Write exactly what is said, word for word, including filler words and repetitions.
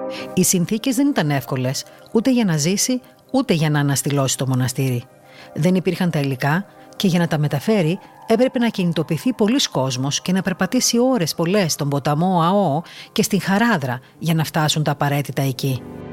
Οι συνθήκες δεν ήταν εύκολες, ούτε για να ζήσει, ούτε για να αναστηλώσει το μοναστήρι. Δεν υπήρχαν τα υλικά και για να τα μεταφέρει έπρεπε να κινητοποιηθεί πολλής κόσμος και να περπατήσει ώρες πολλές στον ποταμό Αώ και στην Χαράδρα για να φτάσουν τα απαραίτητα εκεί.